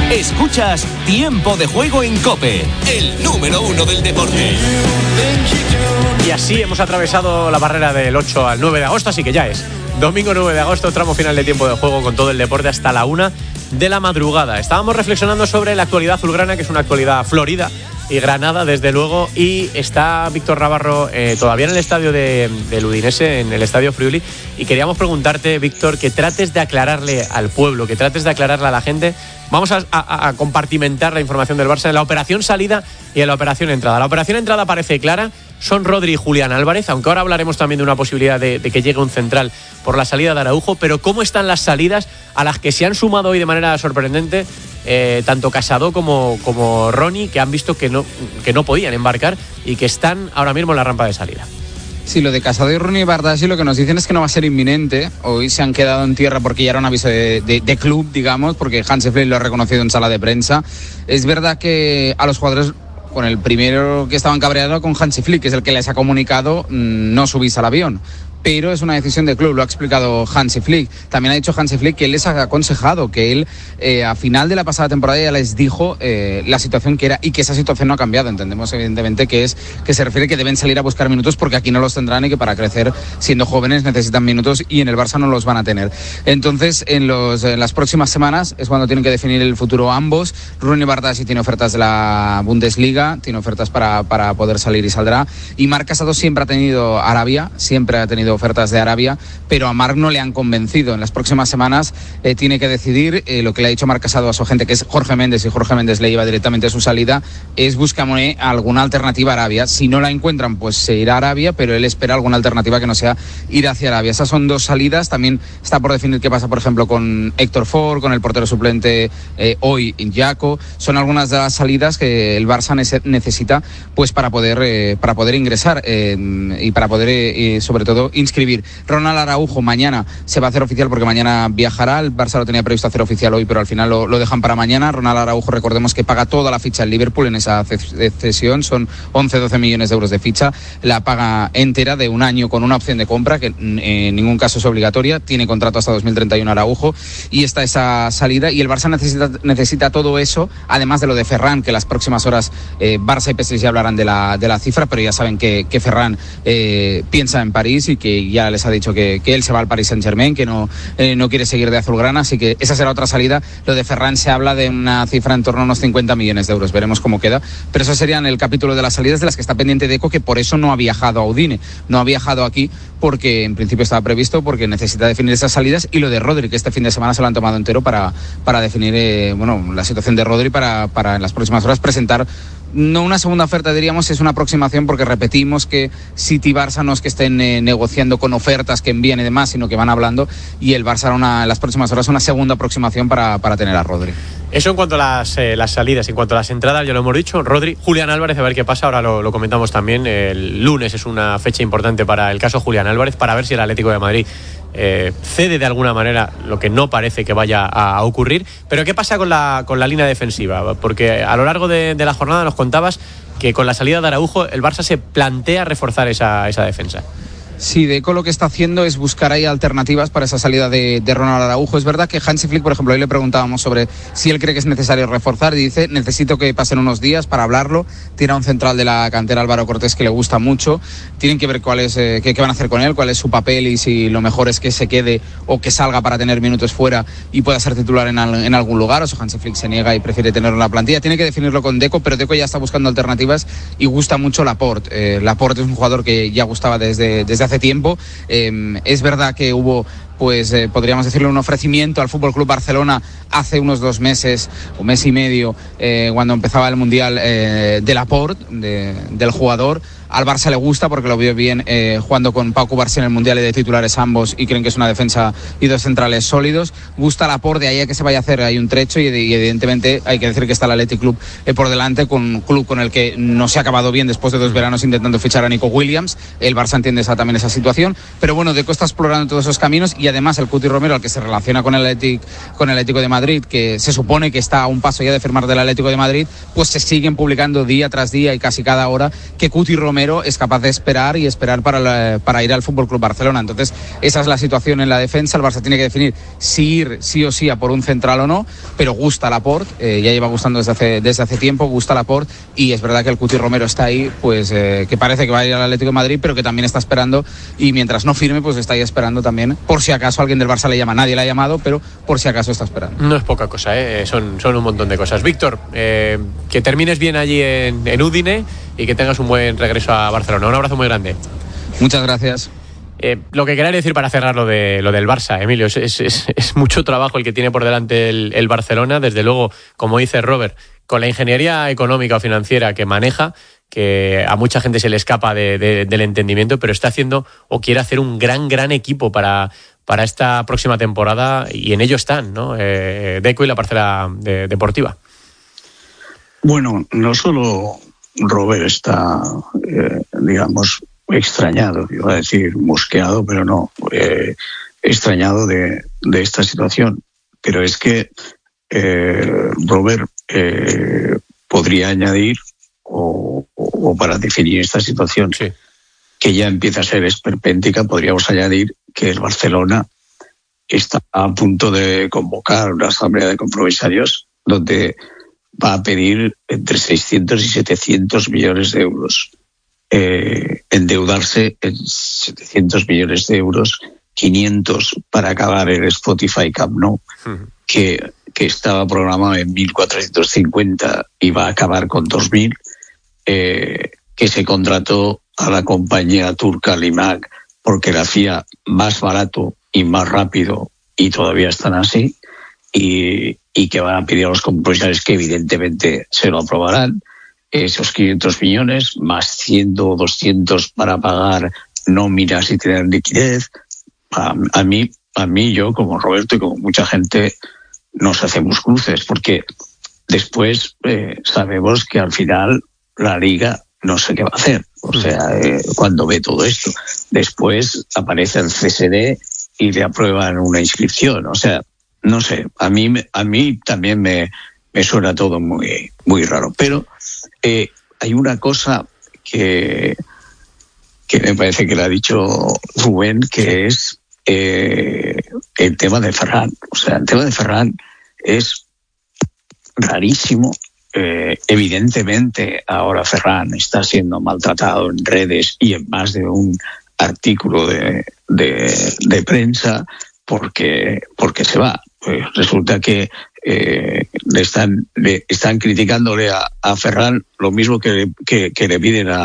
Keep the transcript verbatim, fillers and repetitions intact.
Escuchas Tiempo de Juego en COPE, el número uno del deporte. Y así hemos atravesado la barrera del ocho al nueve de agosto, así que ya es domingo nueve de agosto, tramo final de Tiempo de Juego con todo el deporte hasta la una de la madrugada. Estábamos reflexionando sobre la actualidad azulgrana, que es una actualidad florida y granada, desde luego, y está Víctor Navarro eh, todavía en el estadio de, del Udinese, en el estadio Friuli, y queríamos preguntarte, Víctor, que trates de aclararle al pueblo, que trates de aclararle a la gente. Vamos a, a, a compartimentar la información del Barça en la operación salida y en la operación entrada. La operación entrada parece clara, son Rodri y Julián Álvarez, aunque ahora hablaremos también de una posibilidad de, de que llegue un central por la salida de Araujo, pero ¿cómo están las salidas a las que se han sumado hoy de manera sorprendente eh, tanto Casado como, como Ronnie, que han visto que no, que no podían embarcar y que están ahora mismo en la rampa de salida? Sí, lo de Casado y Ronnie Bardassi, lo que nos dicen es que no va a ser inminente. Hoy se han quedado en tierra porque ya era un aviso de, de, de club, digamos, porque Hansi Flick lo ha reconocido en sala de prensa. Es verdad que a los jugadores, con el primero que estaban cabreados con Hansi Flick, que es el que les ha comunicado no subís al avión. Pero es una decisión del club, lo ha explicado Hansi Flick. También ha dicho Hansi Flick que él les ha aconsejado, que él eh, a final de la pasada temporada ya les dijo eh, la situación que era y que esa situación no ha cambiado. Entendemos evidentemente que es que se refiere que deben salir a buscar minutos porque aquí no los tendrán y que para crecer siendo jóvenes necesitan minutos y en el Barça no los van a tener. Entonces en, los, en las próximas semanas es cuando tienen que definir el futuro ambos. Ronnie Bardassi tiene ofertas de la Bundesliga, tiene ofertas para, para poder salir y saldrá. Y Marc Casado siempre ha tenido Arabia, siempre ha tenido ofertas de Arabia, pero a Marc no le han convencido. En las próximas semanas eh, tiene que decidir eh, lo que le ha dicho Marc Casado a su agente, que es Jorge Méndez, y Jorge Méndez le lleva directamente a su salida, es buscarme alguna alternativa a Arabia. Si no la encuentran, pues se irá a Arabia, pero él espera alguna alternativa que no sea ir hacia Arabia. Esas son dos salidas. También está por definir qué pasa, por ejemplo, con Héctor Ford, con el portero suplente eh, hoy, Jaco. Son algunas de las salidas que el Barça necesita pues para poder, eh, para poder ingresar eh, y para poder, eh, sobre todo, inscribir. Ronald Araujo mañana se va a hacer oficial porque mañana viajará. El Barça lo tenía previsto hacer oficial hoy, pero al final lo, lo dejan para mañana. Ronald Araujo, recordemos que paga toda la ficha en Liverpool en esa cesión, son once doce millones de euros de ficha, la paga entera de un año con una opción de compra que en ningún caso es obligatoria. Tiene contrato hasta dos mil treinta y uno Araujo y está esa salida, y el Barça necesita, necesita todo eso, además de lo de Ferran, que las próximas horas eh, Barça y P S G hablarán de la, de la cifra, pero ya saben que, que Ferran eh, piensa en París y que ya les ha dicho que, que él se va al Paris Saint-Germain, que no, eh, no quiere seguir de azulgrana, así que esa será otra salida. Lo de Ferran se habla de una cifra en torno a unos cincuenta millones de euros, veremos cómo queda, pero eso sería en el capítulo de las salidas de las que está pendiente Deco, que por eso no ha viajado a Udine, no ha viajado aquí porque en principio estaba previsto, porque necesita definir esas salidas. Y lo de Rodri, que este fin de semana se lo han tomado entero para, para definir eh, bueno, la situación de Rodri para, para en las próximas horas presentar no una segunda oferta, diríamos, es una aproximación, porque repetimos que City y Barça no es que estén eh, negociando con ofertas que envían y demás, sino que van hablando, y el Barça hará una, en las próximas horas una segunda aproximación para, para tener a Rodri. Eso en cuanto a las, eh, las salidas. En cuanto a las entradas, ya lo hemos dicho, Rodri, Julián Álvarez, a ver qué pasa, ahora lo, lo comentamos también. El lunes es una fecha importante para el caso Julián Álvarez, para ver si el Atlético de Madrid eh, cede de alguna manera, lo que no parece que vaya a, a ocurrir. Pero ¿qué pasa con la, con la línea defensiva? Porque a lo largo de, de la jornada nos contabas que con la salida de Araujo el Barça se plantea reforzar esa, esa defensa. Sí, Deco lo que está haciendo es buscar ahí alternativas para esa salida de, de Ronald Araujo. Es verdad que Hansi Flick, por ejemplo, hoy le preguntábamos sobre si él cree que es necesario reforzar, y dice, necesito que pasen unos días para hablarlo. Tiene a un central de la cantera, Álvaro Cortés, que le gusta mucho. Tienen que ver cuál es, eh, qué, qué van a hacer con él, cuál es su papel, y si lo mejor es que se quede o que salga para tener minutos fuera y pueda ser titular en, al, en algún lugar. O sea, Hansi Flick se niega y prefiere tenerlo en la plantilla. Tiene que definirlo con Deco, pero Deco ya está buscando alternativas y gusta mucho Laporte. Eh, Laporte es un jugador que ya gustaba desde, desde hace tiempo. Eh, es verdad que hubo, pues eh, podríamos decirle, un ofrecimiento al F C Barcelona hace unos dos meses, un mes y medio, eh, cuando empezaba el Mundial, eh, de Laporte, de, del jugador. Al Barça le gusta porque lo vio bien eh, jugando con Pau Cubarsí en el Mundial y de titulares ambos, y creen que es una defensa y dos centrales sólidos. Gusta Laporte, de ahí a que se vaya a hacer hay un trecho, y, y evidentemente hay que decir que está el Athletic Club eh, por delante, con un club con el que no se ha acabado bien después de dos veranos intentando fichar a Nico Williams. El Barça entiende esa, también esa situación, pero bueno, Deco está explorando todos esos caminos, y además el Cuti Romero, al que se relaciona con el Athletic, con el Atlético de Madrid, que se supone que está a un paso ya de firmar del Atlético de Madrid, pues se siguen publicando día tras día y casi cada hora que Cuti Romero Romero es capaz de esperar y esperar para, la, para ir al F C Barcelona. Entonces, esa es la situación en la defensa. El Barça tiene que definir si ir sí o sí a por un central o no, pero gusta Laporte, eh, ya lleva gustando desde hace, desde hace tiempo, gusta Laporte, y es verdad que el Cuti Romero está ahí, pues eh, que parece que va a ir al Atlético de Madrid, pero que también está esperando, y mientras no firme, pues está ahí esperando también, por si acaso alguien del Barça le llama. Nadie le ha llamado, pero por si acaso está esperando. No es poca cosa, ¿eh? son, son un montón de cosas. Víctor, eh, que termines bien allí en, en Udine y que tengas un buen regreso a Barcelona. Un abrazo muy grande. Muchas gracias. Eh, lo que quería decir para cerrar lo, de, lo del Barça, Emilio, es, es, es, es mucho trabajo el que tiene por delante el, el Barcelona. Desde luego, como dice Robert, con la ingeniería económica o financiera que maneja, que a mucha gente se le escapa de, de, del entendimiento, pero está haciendo o quiere hacer un gran, gran equipo para, para esta próxima temporada, y en ello están, ¿no? Eh, Deco y la parcela de, deportiva. Bueno, no solo Robert está, eh, digamos, extrañado, iba a decir mosqueado, pero no, eh, extrañado de, de esta situación. Pero es que eh, Robert eh, podría añadir, o, o para definir esta situación, sí, que ya empieza a ser esperpéntica, podríamos añadir que el Barcelona está a punto de convocar una asamblea de compromisarios donde va a pedir entre seiscientos y setecientos millones de euros. Eh, endeudarse en setecientos millones de euros, quinientos para acabar el Spotify Camp Nou, uh-huh. que, que estaba programado en mil cuatrocientos cincuenta y va a acabar con dos mil, eh, que se contrató a la compañía turca Limac porque la hacía más barato y más rápido, y todavía están así, y, y que van a pedir a los compromisarios que evidentemente se lo aprobarán, esos quinientos millones, más cien o doscientos para pagar nóminas y tener liquidez. A, a mí, a mí, yo como Roberto y como mucha gente, nos hacemos cruces, porque después eh, sabemos que al final la Liga no sé qué va a hacer. O sea, eh, cuando ve todo esto, después aparece el C S D y le aprueban una inscripción. O sea, no sé, a mí, a mí también me, me suena todo muy, muy raro. Pero eh, hay una cosa que, que me parece que le ha dicho Rubén, que es eh, el tema de Ferran. O sea, el tema de Ferran es rarísimo. Eh, evidentemente ahora Ferran está siendo maltratado en redes y en más de un artículo de, de, de prensa porque, porque se va. Pues resulta que eh, le están le están criticándole a, a Ferran lo mismo que, que, que le piden a